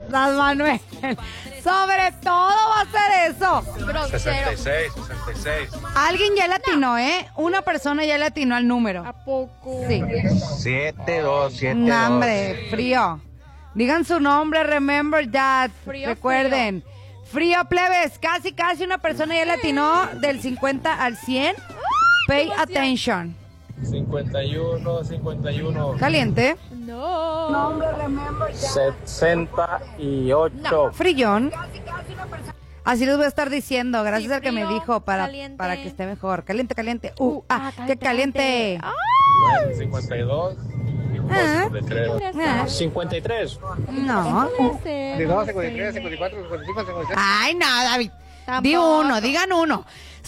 Don Manuel. Sobre todo va a ser eso. 66. Alguien ya le atinó, ¿eh? Una persona ya le atinó al número. ¿A poco? Sí. 72. No, hombre, frío. Digan su nombre, remember that. Frío, Recuerden. Frío, plebes. Casi una persona ya le atinó del 50 al 100. Pay attention. 51. Caliente. No. 68. Frillón. Así les voy a estar diciendo, gracias Sí, al que me frío, dijo para caliente. que esté mejor. Caliente. ¡Qué caliente! 52. Ah. 53. No. 53, 54, 55, 56. Ay, no, David. Tampoco. Di uno, digan uno.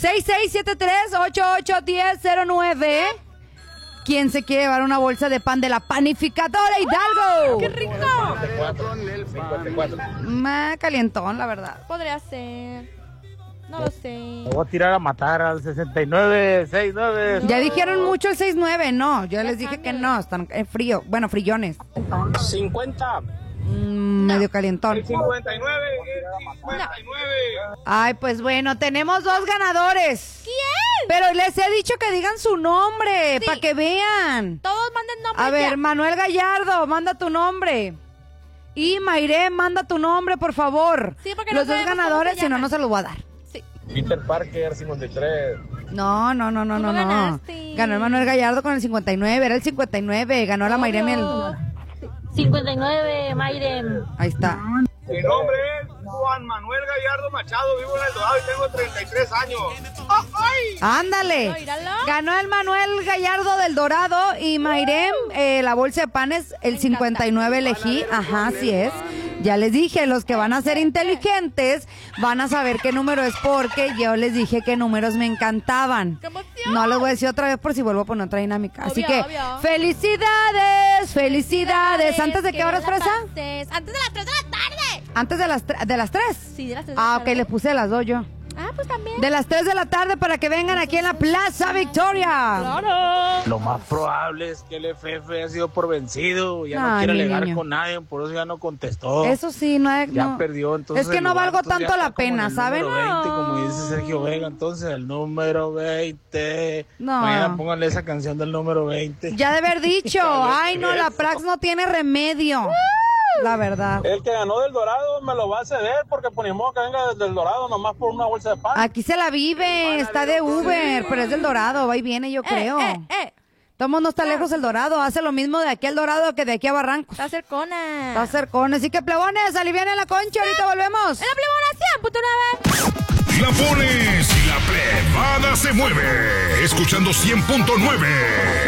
6673-881009. ¿Quién se quiere llevar una bolsa de pan de la panificadora Hidalgo? ¡Qué rico! 54. Más calientón, la verdad. Podría ser. No lo sé. Me voy a tirar a matar al 69, 69. Ya dijeron mucho el 69, no. Yo les dije que no, están frío. Bueno, frillones. 50. Medio calientón. 59. Ay, pues bueno, tenemos 2 ganadores. ¿Quién? Pero les he dicho que digan su nombre, Sí. para que vean. Todos manden nombre. A ver, ya. Manuel Gallardo, manda tu nombre. Y Mayre, manda tu nombre, por favor. Sí, porque no los 2 sabemos cómo ganadores, se si no, llaman. no se los voy a dar. Sí. Peter Parker, 53. No. ganaste. Ganó el Manuel Gallardo con el 59, era el 59. Ganó la Mayre Miel. 59, Mayrem. Ahí está. Mi nombre es Juan Manuel Gallardo Machado, vivo en El Dorado y tengo 33 años. Ándale. No, míralo. Ganó el Manuel Gallardo del Dorado y Mayrem, la bolsa de panes, el 59 elegí. Ajá, así es. Ya les dije, los que van a ser inteligentes van a saber qué número es porque yo les dije qué números me encantaban. ¡Qué emoción! No les voy a decir otra vez por si vuelvo a poner otra dinámica. Así Obvio, que, obvio. felicidades. ¿Antes de qué horas, bien la Fresa? pases. Antes de las 3 de la tarde. Antes de las 3. Sí, de las 3 de la Ah, tarde. ok, le puse las 2 yo. Ah, pues también. De las 3 de la tarde para que vengan aquí en la Plaza Victoria. Claro. Lo más probable es que el FF ha sido por vencido, ya no Ay, quiere mi alegar niño. con nadie, por eso ya no contestó. Eso sí, no es. Ya no. perdió, entonces. Es que el no lugar, valgo entonces, tanto ya la está como en pena, el ¿saben? número 20, como dice Sergio Vega, entonces el número 20. No. Mañana pónganle esa canción del número 20. Ya de haber dicho. Ay, no, la Prax no tiene remedio. La verdad. El que ganó del Dorado me lo va a ceder porque ponemos que venga desde el Dorado nomás por una bolsa de pan. Aquí se la vive, está de Uber, pero es del Dorado, va y viene, yo creo. Tomo no está lejos el Dorado, hace lo mismo de aquí al Dorado que de aquí a Barrancos. Está cercona. Está cercón, así que plebones, alivianen la concha, ahorita volvemos. En la plebona 100.9. La pones y la plebada se mueve. Escuchando 100.9.